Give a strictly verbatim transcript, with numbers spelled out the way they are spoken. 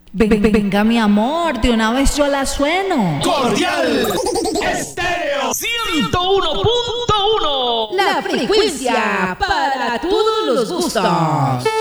Ven- ven- venga, mi amor, de una vez yo la sueno. Cordial Estéreo ciento uno punto uno. La frecuencia para todos los gustos.